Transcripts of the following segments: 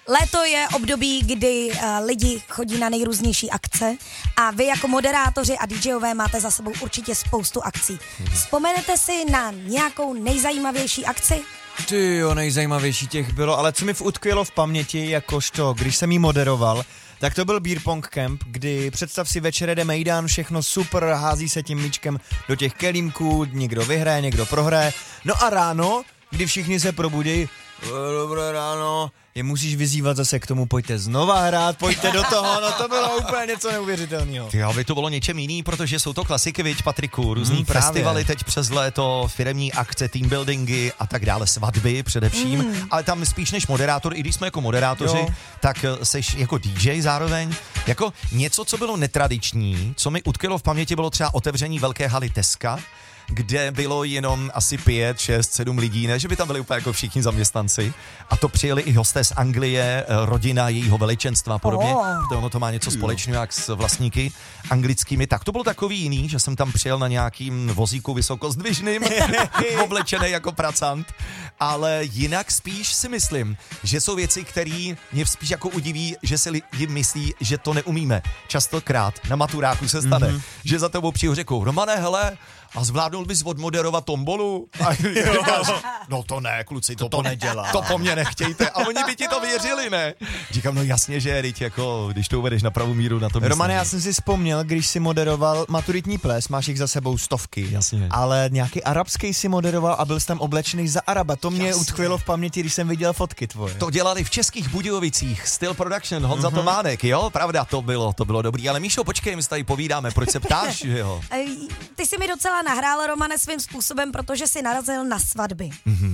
Léto je období, kdy lidi chodí na nejrůznější akce a vy jako moderátoři a DJové máte za sebou určitě spoustu akcí. Vzpomenete si na nějakou nejzajímavější akci? Ty jo, nejzajímavější těch bylo, ale co mi utkvělo v paměti, jakožto, když jsem jí moderoval, tak to byl Beer Pong Camp, kdy představ si večer jede mejdan, všechno super, hází se tím míčkem do těch kelímků, někdo vyhraje, někdo prohraje. No a ráno, kdy všichni se probudí, dobré ráno, je musíš vyzývat zase k tomu, pojďte znova hrát, pojďte do toho, no to bylo úplně něco neuvěřitelného. Ty, aby to bylo něčem jiný, protože jsou to klasiky, viď, Patriku, různý festivaly teď přes léto, firemní akce, team buildingy a tak dále, svatby především, ale tam spíš než moderátor, i když jsme jako moderátoři, tak seš jako DJ zároveň, jako něco, co bylo netradiční, co mi utkvělo v paměti, bylo třeba otevření velké haly Teska, kde bylo jenom asi 5, 6, 7 lidí, ne, že by tam byli úplně jako všichni zaměstnanci. A to přijeli i hosté z Anglie, rodina jejího veličenstva a podobně, protože ono to má něco společného jak s vlastníky anglickými. Tak to bylo takový jiný, že jsem tam přijel na nějakým vozíku vysokozdvižným, oblečený jako pracant, ale jinak spíš si myslím, že jsou věci, které mě spíš jako udiví, že si lidi myslí, že to neumíme. Častokrát na maturáku se stane, že za tebou přijdu řekou, Romane, hele, a zvládnul bys odmoderovat tombolu? A říkáš, no to ne, kluci, to nedělá. To po mně nechtějte. A oni by ti to věřili, ne? Říkám, no jasně, že teď jako, když to uvedeš na pravou míru, na to myslím. Romane, já jsem si vzpomněl, když si moderoval maturitní ples, máš jich za sebou stovky. Jasně. Ale nějaký arabský si moderoval a byl jsi tam oblečený za Araba. To mě utkvělo v paměti, když jsem viděl fotky tvoje. To dělali v Českých Budějovicích, Styl Production, Honza Tománek, jo? Pravda, to bylo dobrý. Ale Míšo, počkej, my se tady povídáme, proč se ptáš, že jo? Ty si mi docela nahrál, Romane, svým způsobem, protože si narazil na svatby.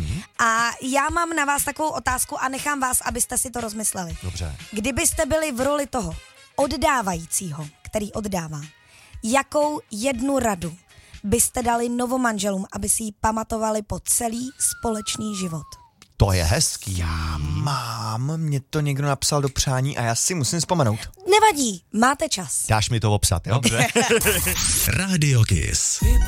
A já mám na vás takovou otázku a nechám vás, abyste si to rozmysleli. Dobře. Kdybyste byli v roli toho oddávajícího, který oddává, jakou jednu radu byste dali novomanželům, aby si ji pamatovali po celý společný život? To je hezký. Já mám, mě to někdo napsal do přání a já si musím vzpomenout. Nevadí, máte čas. Dáš mi to obsat, jo? Rádio Kiss.